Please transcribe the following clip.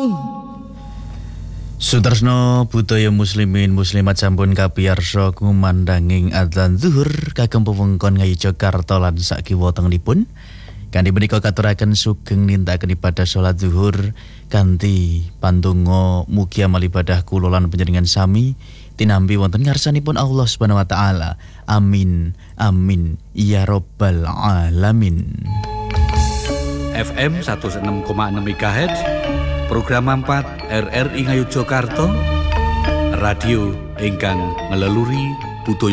Sutresno budaya muslimin muslimat sampun kapiyarsa kumandhanging adzan zuhur kagem wewengkon Ngayogyakarta lan sakiwa tengenipun. Kanthi menika katuraken sugeng nindakaken ibadah salat zuhur kanthi pandonga mugi amal ibadah kula lan panjenengan sami tinampi wonten ngarsanipun Allah Subhanahu wa taala. Amin. Amin ya rabbal alamin. FM 106,6 MHz Program 4 RRI Ngayogyakarta, radio ingkang ngeleluri budaya